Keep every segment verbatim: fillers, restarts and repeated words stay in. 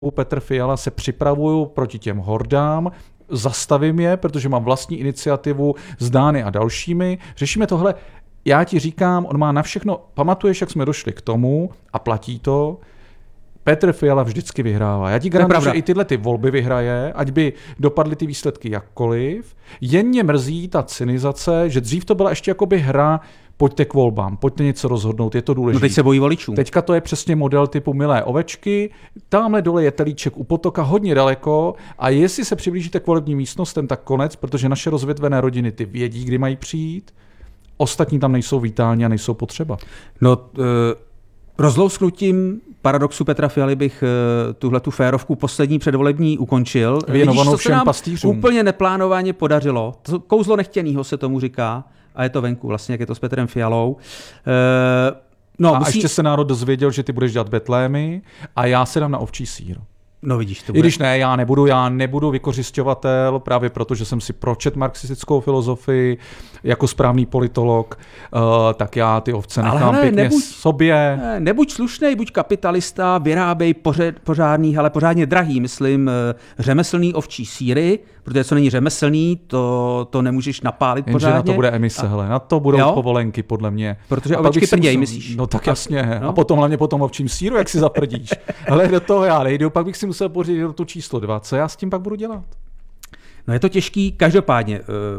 Petr Fiala se připravuju proti těm hordám, zastavím je, protože mám vlastní iniciativu s Dány a dalšími, řešíme tohle. Já ti říkám, on má na všechno, pamatuješ, jak jsme došli k tomu a platí to, Petr Fiala vždycky vyhrává. Já ti garantuji, že i tyhle ty volby vyhraje, ať by dopadly ty výsledky jakkoliv. Jen mě mrzí ta cynizace, že dřív to byla ještě jakoby hra, pojďte k volbám, pojďte něco rozhodnout, je to důležité. No teď se bojí voličů. Teďka to je přesně model typu milé ovečky, tamhle dole je telíček u potoka hodně daleko a jestli se přiblížíte k volebním místnostem, tak konec, protože naše rozvětvené rodiny ty vědí, kdy mají přijít, ostatní tam nejsou vítáni a nejsou potřeba. No, uh... rozlousknutím paradoxu Petra Fialy bych uh, tuhletu férovku poslední předvolební ukončil. Věnovanou Vidíš, všem pastýřům. Úplně neplánovaně podařilo. To kouzlo nechtěnýho se tomu říká a je to venku vlastně, jak je to s Petrem Fialou. Uh, no, a musí... ještě se národ dozvěděl, že ty budeš dělat betlémy a já se dám na ovčí sýr. No vidíš, to bude... I když ne, já nebudu, já nebudu vykořisťovatel, právě proto, že jsem si pročet marxistickou filozofii jako správný politolog, uh, tak já ty ovce nechám ale pěkně nebuď, sobě. Ne, nebuď slušnej, buď kapitalista, vyrábej pořad, pořádný, ale pořádně drahý, myslím, řemeslný ovčí sýry, protože co není řemeslný, to, to nemůžeš napálit jenže pořádně. Na to bude emise, a... hele, na to budou jo? povolenky, podle mě. Protože ovečky prděj, musel... myslíš? No tak jasně, no? A potom hlavně po tom ovčím sýru, jak si zaprdíš. Ale do toho já nejdu, pak bych si musel pořídit do tu číslo dva. Co já s tím pak budu dělat? No je to těžký, každopádně.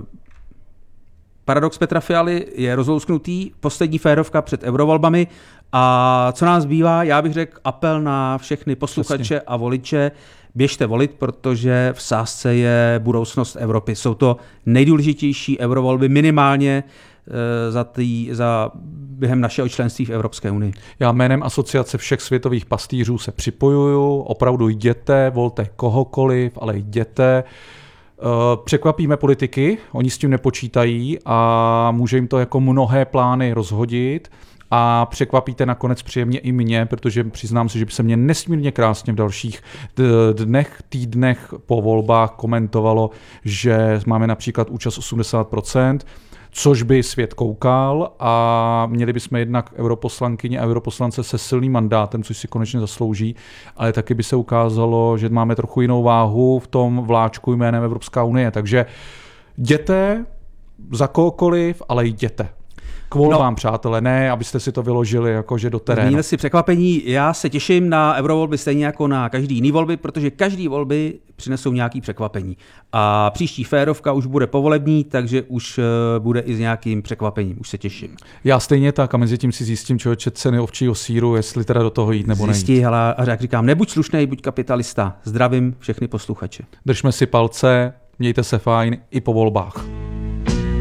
Paradox Petra Fialy je rozlousknutý, poslední férovka před eurovolbami a co nás bývá, já bych řekl apel na všechny posluchače Přesně. a voliče, běžte volit, protože v sázce je budoucnost Evropy. Jsou to nejdůležitější eurovolby minimálně za, tý, za během našeho členství v Evropské unii. Já jménem Asociace všech světových pastýřů se připojuju, opravdu jděte, volte kohokoliv, ale jděte. Překvapíme politiky, oni s tím nepočítají a může jim to jako mnohé plány rozhodit a překvapíte nakonec příjemně i mě, protože přiznám se, že by se mě nesmírně krásně v dalších dnech, týdnech po volbách komentovalo, že máme například účast osmdesát procent, což by svět koukal a měli bychom jednak europoslankyně a europoslance se silným mandátem, což si konečně zaslouží, ale taky by se ukázalo, že máme trochu jinou váhu v tom vláčku jménem Evropská unie. Takže jděte za kohokoliv, ale jděte. K volbám, no. Přátelé, ne, abyste si to vyložili jakože do terénu. Zmínili si překvapení, já se těším na eurovolby stejně jako na každý jiný volby, protože každý volby přinesou nějaký překvapení. A příští férovka už bude povolební, takže už bude i s nějakým překvapením, už se těším. Já stejně tak a mezi tím si zjistím, člověče, ceny ovčího sýru, jestli teda do toho jít nebo nejít. Zjistí, hele, a jak říkám, nebuď slušnej, buď kapitalista. Zdravím všechny posluchače. Držme si palce, mějte se fajn i po volbách.